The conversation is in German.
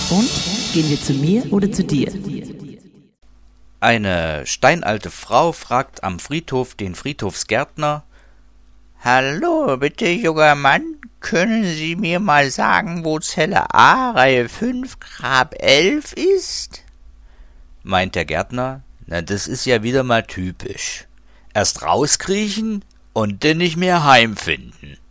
Und? Gehen wir zu mir oder zu dir? Eine steinalte Frau fragt am Friedhof den Friedhofsgärtner: »Hallo, bitte, junger Mann, können Sie mir mal sagen, wo Zelle A, Reihe 5, Grab 11 ist?« Meint der Gärtner: »Na, das ist ja wieder mal typisch. Erst rauskriechen und dann nicht mehr heimfinden.«